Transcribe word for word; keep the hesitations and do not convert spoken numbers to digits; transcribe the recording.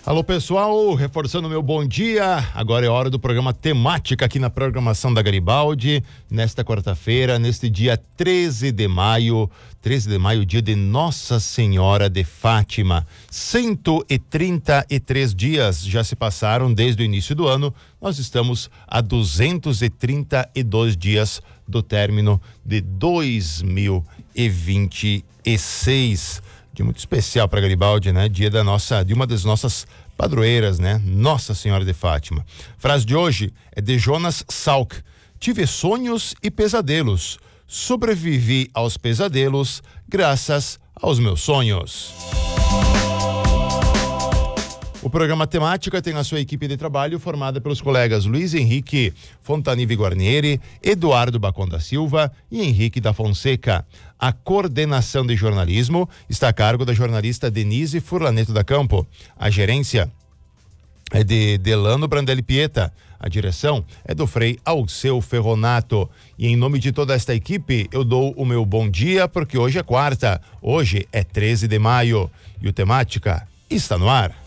Alô pessoal, reforçando meu bom dia, agora é hora do programa Temática aqui na programação da Garibaldi, nesta quarta-feira, neste dia treze de maio, treze de maio, dia de Nossa Senhora de Fátima. cento e trinta e três dias já se passaram desde o início do ano, nós estamos a duzentos e trinta e dois dias do término de dois mil e vinte e seis. Dia muito especial para Garibaldi, né? Dia da nossa, de uma das nossas padroeiras, né? Nossa Senhora de Fátima. Frase de hoje é de Jonas Salk. Tive sonhos e pesadelos. Sobrevivi aos pesadelos graças aos meus sonhos. O programa Temática tem a sua equipe de trabalho formada pelos colegas Luiz Henrique Fontanive Guarnieri, Eduardo Bacon da Silva e Henrique da Fonseca. A coordenação de jornalismo está a cargo da jornalista Denise Furlaneto da Campo. A gerência é de Delano Brandelli Pieta. A direção é do Frei Alceu Ferronato. E em nome de toda esta equipe, eu dou o meu bom dia, porque hoje é quarta. Hoje é treze de maio. E o Temática está no ar.